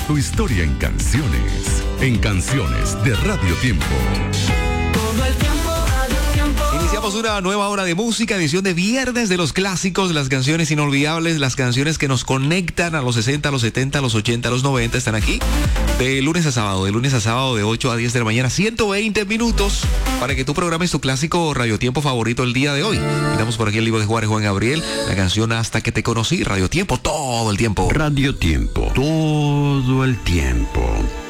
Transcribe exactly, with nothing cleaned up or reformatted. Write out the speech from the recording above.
tu historia en canciones. En Canciones de Radio Tiempo. Todo el tiempo, Radio Tiempo. Iniciamos una nueva hora de música, edición de viernes de los clásicos, las canciones inolvidables, las canciones que nos conectan a los sesenta, a los setenta, a los ochenta, a los noventa, están aquí de lunes a sábado, de lunes a sábado de ocho a diez de la mañana, ciento veinte minutos para que tú programes tu clásico Radio Tiempo favorito el día de hoy. Miramos por aquí el libro de Juárez Juan Gabriel, la canción Hasta que te conocí, Radio Tiempo todo el tiempo. Radio Tiempo, todo el tiempo.